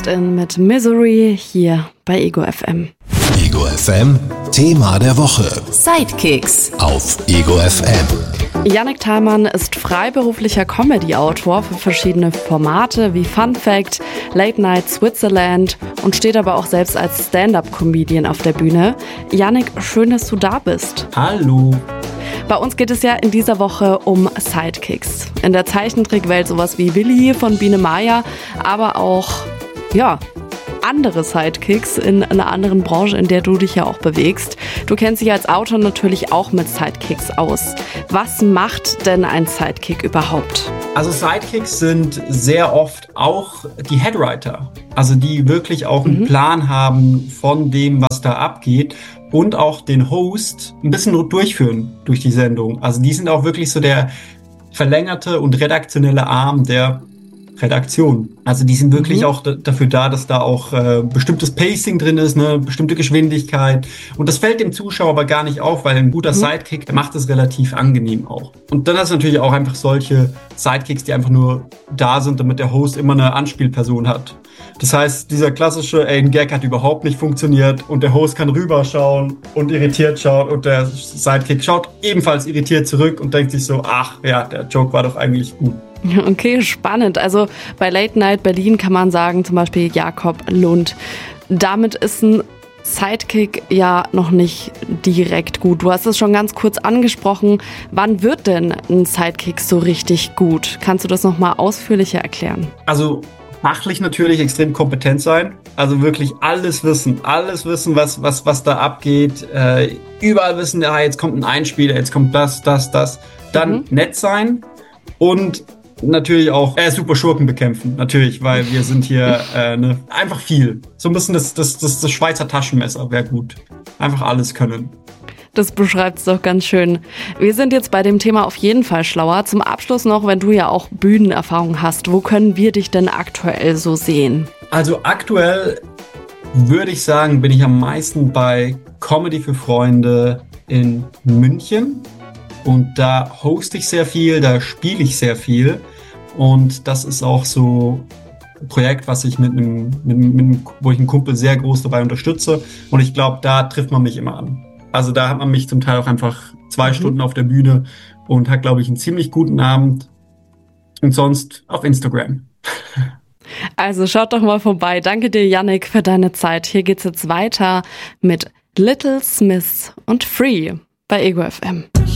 Justin mit Misery hier bei Ego FM. Ego FM, Thema der Woche. Sidekicks Auf Ego FM. Yannick Thalmann ist freiberuflicher Comedy-Autor für verschiedene Formate wie Fun Fact, Late Night Switzerland und steht aber auch selbst als Stand-Up-Comedian auf der Bühne. Yannick, schön, dass du da bist. Hallo. Bei uns geht es ja in dieser Woche um Sidekicks. In der Zeichentrickwelt sowas wie Willi von Biene Maya, aber auch, andere Sidekicks in einer anderen Branche, in der du dich ja auch bewegst. Du kennst dich als Autor natürlich auch mit Sidekicks aus. Was macht denn ein Sidekick überhaupt? Also Sidekicks sind sehr oft auch die Headwriter, also die wirklich auch einen Plan haben von dem, was da abgeht und auch den Host ein bisschen durchführen durch die Sendung. Also die sind auch wirklich so der verlängerte und redaktionelle Arm der Redaktion. Also die sind wirklich auch dafür da, dass da auch bestimmtes Pacing drin ist, eine bestimmte Geschwindigkeit. Und das fällt dem Zuschauer aber gar nicht auf, weil ein guter Sidekick macht es relativ angenehm auch. Und dann hast du natürlich auch einfach solche Sidekicks, die einfach nur da sind, damit der Host immer eine Anspielperson hat. Das heißt, dieser klassische, ein Gag hat überhaupt nicht funktioniert und der Host kann rüberschauen und irritiert schauen und der Sidekick schaut ebenfalls irritiert zurück und denkt sich so, ach ja, der Joke war doch eigentlich gut. Okay, spannend. Also bei Late Night Berlin kann man sagen, zum Beispiel Jakob Lund. Damit ist ein Sidekick ja noch nicht direkt gut. Du hast es schon ganz kurz angesprochen. Wann wird denn ein Sidekick so richtig gut? Kannst du das nochmal ausführlicher erklären? Also fachlich natürlich extrem kompetent sein. Also wirklich alles wissen, was da abgeht. Überall wissen, jetzt kommt ein Einspieler, jetzt kommt das. Dann nett sein und natürlich auch super Schurken bekämpfen, natürlich, weil wir sind hier einfach viel. So ein bisschen das Schweizer Taschenmesser wäre gut. Einfach alles können. Das beschreibt es doch ganz schön. Wir sind jetzt bei dem Thema auf jeden Fall schlauer. Zum Abschluss noch, wenn du ja auch Bühnenerfahrung hast, wo können wir dich denn aktuell so sehen? Also aktuell würde ich sagen, bin ich am meisten bei Comedy für Freunde in München. Und da hoste ich sehr viel, da spiele ich sehr viel. Und das ist auch so ein Projekt, was ich wo ich einen Kumpel sehr groß dabei unterstütze. Und ich glaube, da trifft man mich immer an. Also da hat man mich zum Teil auch einfach 2 Stunden auf der Bühne und hat, glaube ich, einen ziemlich guten Abend. Und sonst auf Instagram. Also schaut doch mal vorbei. Danke dir, Yannick, für deine Zeit. Hier geht's jetzt weiter mit Little Smith und Free bei Ego FM.